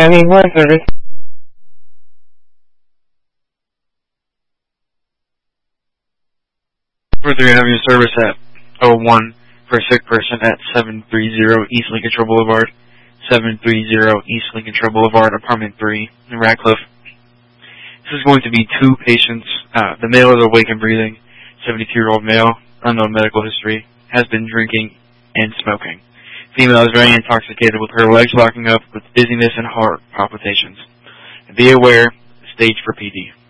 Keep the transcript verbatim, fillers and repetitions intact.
County one service. Further, you have your service at oh one for a sick person at seven thirty East Lincoln Trail Boulevard, seven thirty East Lincoln Trail Boulevard, apartment three in Radcliffe. This is going to be two patients. Uh, the male is awake and breathing, seventy-two-year-old male, unknown medical history, has been drinking and smoking. Female is very intoxicated with her legs locking up with dizziness and heart palpitations. Be aware, stage for P D.